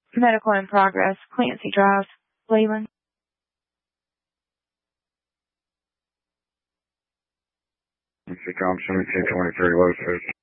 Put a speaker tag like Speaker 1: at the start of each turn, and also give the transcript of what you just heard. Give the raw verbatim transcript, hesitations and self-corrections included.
Speaker 1: Medical in progress. Clancy Drive, Leland.
Speaker 2: C Com seventeen twenty-three, low six.